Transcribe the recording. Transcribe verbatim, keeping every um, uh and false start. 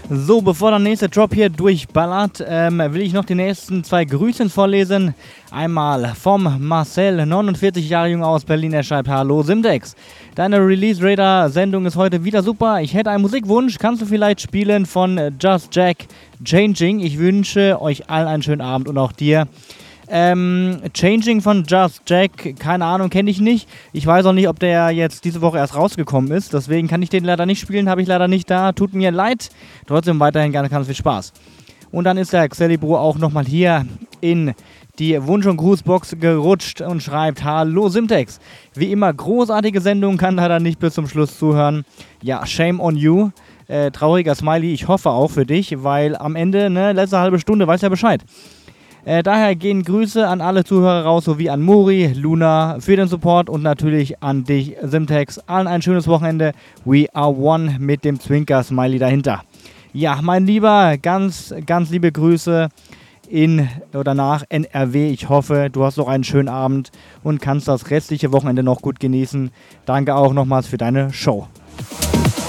So, bevor der nächste Drop hier durchballert, ähm, will ich noch die nächsten zwei Grüßen vorlesen. Einmal vom Marcel, neunundvierzig Jahre jung aus Berlin, er schreibt: Hallo Simtex, deine Release Radar Sendung ist heute wieder super. Ich hätte einen Musikwunsch, kannst du vielleicht spielen von Just Jack, Changing? Ich wünsche euch allen einen schönen Abend und auch dir. Ähm, Changing von Just Jack, keine Ahnung, kenne ich nicht. Ich weiß auch nicht, ob der jetzt diese Woche erst rausgekommen ist. Deswegen kann ich den leider nicht spielen, habe ich leider nicht da. Tut mir leid. Trotzdem weiterhin gerne ganz viel Spaß. Und dann ist der Xelibro auch nochmal hier in die Wunsch- und Grußbox gerutscht und schreibt: Hallo Simtex. Wie immer großartige Sendung, kann leider nicht bis zum Schluss zuhören. Ja, shame on you. Äh, trauriger Smiley, ich hoffe auch für dich, weil am Ende, ne, letzte halbe Stunde, weiß ja Bescheid. Äh, daher gehen Grüße an alle Zuhörer raus, sowie an Muri, Luna für den Support und natürlich an dich, Simtex. Allen ein schönes Wochenende. We are one mit dem Zwinker-Smiley dahinter. Ja, mein Lieber, ganz, ganz liebe Grüße in oder nach N R W. Ich hoffe, du hast noch einen schönen Abend und kannst das restliche Wochenende noch gut genießen. Danke auch nochmals für deine Show.